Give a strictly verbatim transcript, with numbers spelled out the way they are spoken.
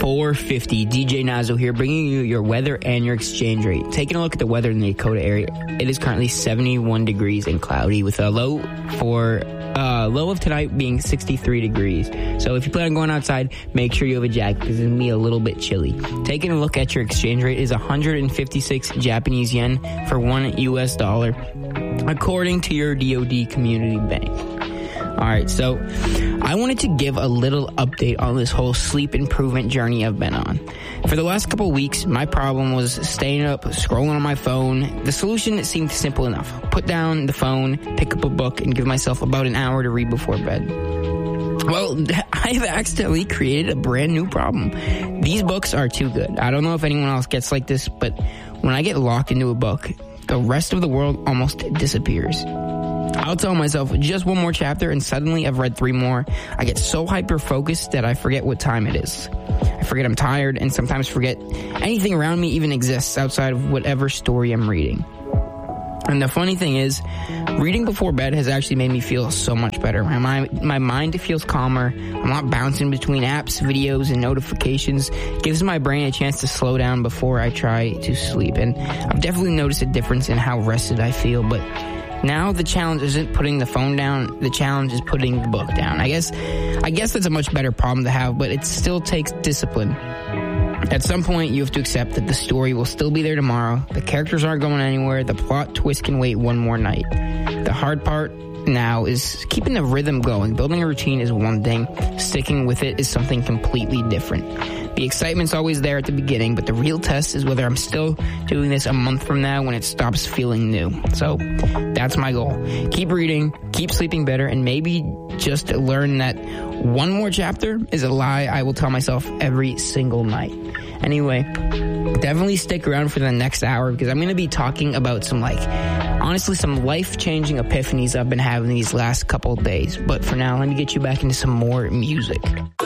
four fifty. D J Nazo here, bringing you your weather and your exchange rate. Taking a look at the weather in the Dakota area, it is currently seventy-one degrees and cloudy with a low for uh, low of tonight being sixty-three degrees. So if you plan on going outside, make sure you have a jacket because it's going to be a little bit chilly. Taking a look at your exchange rate is one hundred fifty-six Japanese yen for one U S dollar, according to your D O D Community Bank. All right, so I wanted to give a little update on this whole sleep improvement journey I've been on. For the last couple of weeks, my problem was staying up, scrolling on my phone. The solution seemed simple enough. Put down the phone, pick up a book, and give myself about an hour to read before bed. Well, I've accidentally created a brand new problem. These books are too good. I don't know if anyone else gets like this, but when I get locked into a book, the rest of the world almost disappears. I'll tell myself just one more chapter and suddenly I've read three more. I get so hyper-focused that I forget what time it is. I forget I'm tired and sometimes forget anything around me even exists outside of whatever story I'm reading. And the funny thing is, reading before bed has actually made me feel so much better. My mind, my mind feels calmer. I'm not bouncing between apps, videos, and notifications. It gives my brain a chance to slow down before I try to sleep. And I've definitely noticed a difference in how rested I feel, but now the challenge isn't putting the phone down, the challenge is putting the book down. I guess I guess that's a much better problem to have, but it still takes discipline. At some point, you have to accept that the story will still be there tomorrow, the characters aren't going anywhere, the plot twist can wait one more night. The hard part now is keeping the rhythm going. Building a routine is one thing, sticking with it is something completely different. The excitement's always there at the beginning, but the real test is whether I'm still doing this a month from now when it stops feeling new. So that's my goal. Keep reading, keep sleeping better, and maybe just learn that one more chapter is a lie I will tell myself every single night. Anyway, definitely stick around for the next hour because I'm going to be talking about some, like, honestly, some life-changing epiphanies I've been having these last couple of days. But for now, let me get you back into some more music.